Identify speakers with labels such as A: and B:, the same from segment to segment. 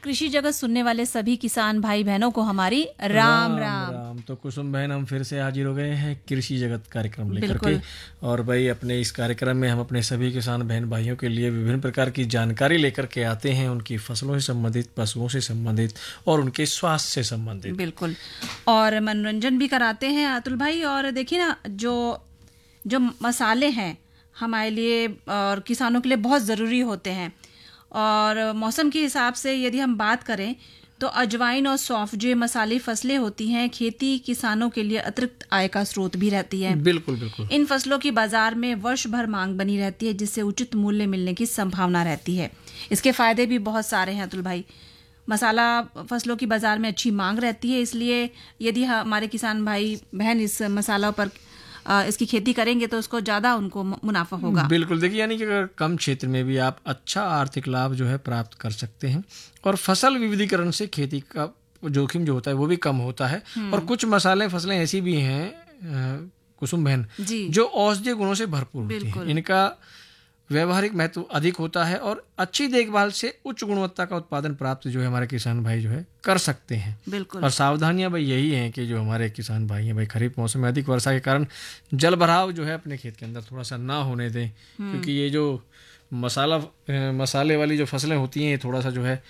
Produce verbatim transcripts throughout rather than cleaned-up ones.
A: कृषि जगत सुनने वाले सभी किसान भाई बहनों को हमारी राम राम, राम।
B: राम। तो कुसुम बहन, हम फिर से हाजिर हो गए हैं कृषि जगत कार्यक्रम लेकर के। और भाई अपने इस कार्यक्रम में हम अपने सभी किसान बहन भाइयों के लिए विभिन्न प्रकार की जानकारी लेकर के आते हैं, उनकी फसलों से संबंधित, पशुओं से संबंधित और उनके स्वास्थ्य से संबंधित।
A: बिल्कुल, और मनोरंजन भी कराते हैं अतुल भाई। और देखिए ना, जो जो मसाले हैं हमारे लिए और किसानों के लिए बहुत ज़रूरी होते हैं। और मौसम के हिसाब से यदि हम बात करें तो अजवाइन और सौंफ जो मसाले फसलें होती हैं, खेती किसानों के लिए अतिरिक्त आय का स्रोत भी रहती है।
B: बिल्कुल बिल्कुल।
A: इन फसलों की बाजार में वर्ष भर मांग बनी रहती है, जिससे उचित मूल्य मिलने की संभावना रहती है। इसके फायदे भी बहुत सारे हैं अतुल भाई। मसाला फसलों की बाजार में अच्छी मांग रहती है, इसलिए यदि हमारे किसान भाई बहन इस मसाला पर इसकी खेती करेंगे तो उसको ज़्यादा उनको मुनाफा होगा।
B: बिल्कुल, देखिए यानी कि अगर कम क्षेत्र में भी आप अच्छा आर्थिक लाभ जो है प्राप्त कर सकते हैं। और फसल विविधीकरण से खेती का जोखिम जो होता है वो भी कम होता है। और कुछ मसाले फसलें ऐसी भी हैं कुसुम बहन जो औषधीय गुणों से भरपूर होती हैं। इनका व्यवहारिक महत्व अधिक होता है और अच्छी देखभाल से उच्च गुणवत्ता का उत्पादन प्राप्त जो है हमारे किसान भाई जो है कर सकते हैं।
A: बिल्कुल।
B: और सावधानियां भाई यही हैं कि जो हमारे किसान भाई हैं भाई, खरीफ मौसम में अधिक वर्षा के कारण जल भराव जो है अपने खेत के अंदर थोड़ा सा ना होने दें, क्योंकि ये जो मसाला मसाले वाली जो फसलें होती हैं ये थोड़ा सा जो है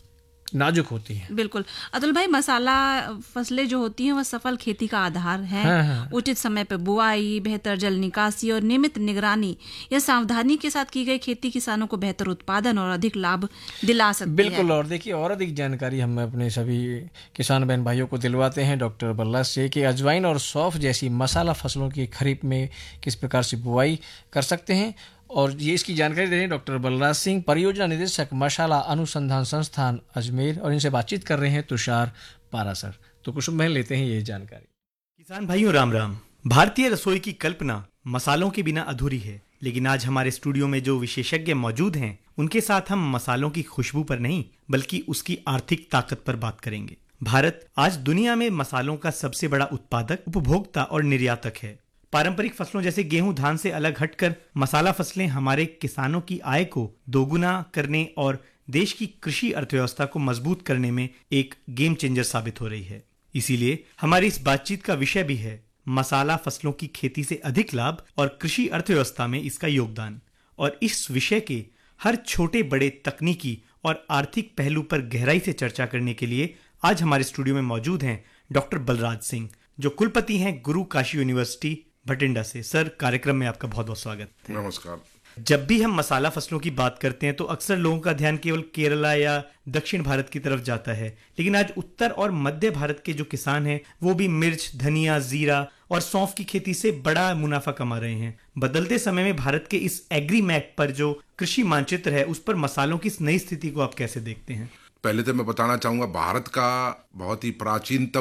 B: नाजुक होती हैं।
A: बिल्कुल अतुल भाई, मसाला फसलें जो होती हैं वह सफल खेती का आधार है।
B: हाँ हाँ।
A: उचित समय पर बुआई, बेहतर जल निकासी और नियमित निगरानी या सावधानी के साथ की गई खेती किसानों को बेहतर उत्पादन और अधिक लाभ दिला सकती है।
B: बिल्कुल। और देखिए, और अधिक जानकारी हम अपने सभी किसान बहन भाइयों को दिलवाते हैं डॉक्टर बल्ला से कि अजवाइन और सौंफ जैसी मसाला फसलों की खरीफ में किस प्रकार से बुआई कर सकते हैं। और ये इसकी जानकारी दे रहे हैं डॉक्टर बलराज सिंह, परियोजना निदेशक मसाला अनुसंधान संस्थान अजमेर, और इनसे बातचीत कर रहे हैं तुषार पारासर। तो कुसुम बहन लेते हैं ये जानकारी।
C: किसान भाइयों राम राम। भारतीय रसोई की कल्पना मसालों के बिना अधूरी है, लेकिन आज हमारे स्टूडियो में जो विशेषज्ञ मौजूद हैं उनके साथ हम मसालों की खुशबू पर नहीं बल्कि उसकी आर्थिक ताकत पर बात करेंगे। भारत आज दुनिया में मसालों का सबसे बड़ा उत्पादक, उपभोक्ता और निर्यातक है। पारंपरिक फसलों जैसे गेहूं धान से अलग हटकर मसाला फसलें हमारे किसानों की आय को दोगुना करने और देश की कृषि अर्थव्यवस्था को मजबूत करने में एक गेम चेंजर साबित हो रही है। इसीलिए हमारी इस बातचीत का विषय भी है मसाला फसलों की खेती से अधिक लाभ और कृषि अर्थव्यवस्था में इसका योगदान। और इस विषय के हर छोटे बड़े तकनीकी और आर्थिक पहलू पर गहराई से चर्चा करने के लिए आज हमारे स्टूडियो में मौजूद हैं डॉक्टर बलराज सिंह, जो कुलपति हैं गुरु काशी यूनिवर्सिटी भटिंडा से। सर, कार्यक्रम में आपका बहुत बहुत स्वागत है।
D: नमस्कार।
C: जब भी हम मसाला फसलों की बात करते हैं तो अक्सर लोगों का ध्यान केवल केरला या दक्षिण भारत की तरफ जाता है, लेकिन आज उत्तर और मध्य भारत के जो किसान हैं वो भी मिर्च, धनिया, जीरा और सौंफ की खेती से बड़ा मुनाफा कमा रहे हैं। बदलते समय में भारत के इस एग्री मैप पर जो कृषि मानचित्र है उस पर मसालों की इस नई स्थिति को आप कैसे देखते हैं?
D: पहले तो मैं बताना चाहूंगा, भारत का बहुत ही प्राचीनतम